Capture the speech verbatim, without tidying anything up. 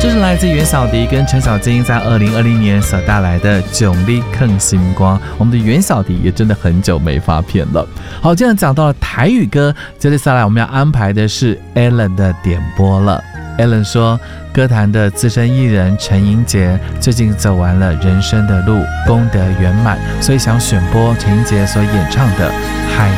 这是来自袁小迪跟陈小金在二零二零年所带来的《囧力更星光》。我们的袁小迪也真的很久没发片了。好，这样讲到了台语歌，接下来我们要安排的是 Alan 的点播了。Alan 说，歌坛的资深艺人陈英杰最近走完了人生的路，功德圆满，所以想选播陈英杰所演唱的《海